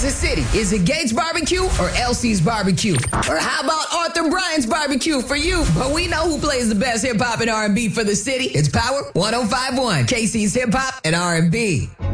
Kansas City? Is it Gates Barbecue or LC's Barbecue? Or how about Arthur Bryant's Barbecue for you? But we know who plays the best hip hop and R&B for the city. It's Power 105.1, KC's Hip Hop and R&B.